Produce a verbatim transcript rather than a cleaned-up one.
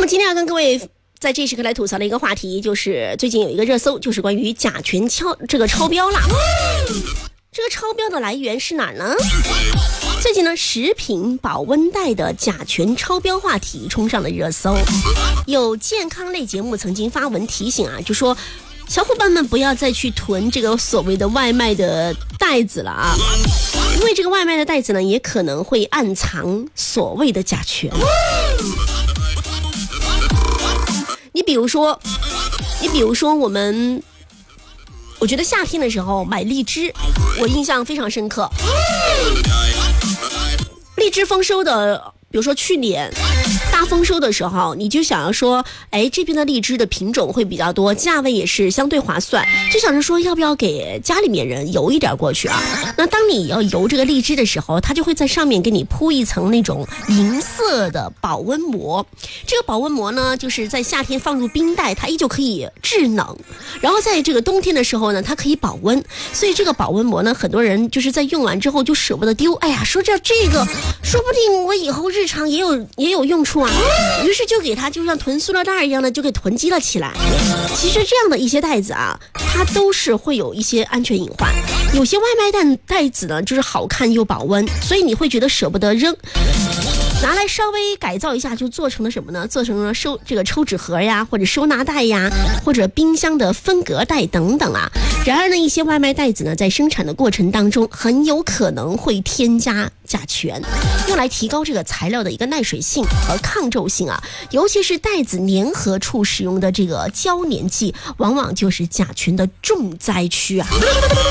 么今天要跟各位在这时刻来吐槽的一个话题，就是最近有一个热搜，就是关于甲醛超这个超标啦。这个超标的来源是哪儿呢？最近呢，食品保温袋的甲醛超标话题冲上了热搜。有健康类节目曾经发文提醒啊，就说小伙伴们不要再去囤这个所谓的外卖的袋子了啊，因为这个外卖的袋子呢，也可能会暗藏所谓的甲醛。你比如说，你比如说我们，我觉得夏天的时候买荔枝，我印象非常深刻。荔枝丰收的，比如说去年大丰收的时候，你就想要说，哎，这边的荔枝的品种会比较多，价位也是相对划算，就想着说要不要给家里面人邮一点过去啊？那当你要邮这个荔枝的时候，它就会在上面给你铺一层那种银色的保温膜。这个保温膜呢，就是在夏天放入冰袋，它依旧可以制冷，然后在这个冬天的时候呢，它可以保温。所以这个保温膜呢，很多人就是在用完之后就舍不得丢，哎呀，说这这个说不定我以后日常也有也有用处啊。于是就给它就像囤塑料袋一样的就给囤积了起来。其实这样的一些袋子啊，它都是会有一些安全隐患。有些外卖袋袋子呢，就是好看又保温，所以你会觉得舍不得扔，拿来稍微改造一下，就做成了什么呢？做成了收这个抽纸盒呀，或者收纳袋呀，或者冰箱的分隔袋等等啊。然而呢，一些外卖袋子呢，在生产的过程当中，很有可能会添加甲醛，用来提高这个材料的一个耐水性和抗皱性啊。尤其是袋子粘合处使用的这个胶粘剂，往往就是甲醛的重灾区啊。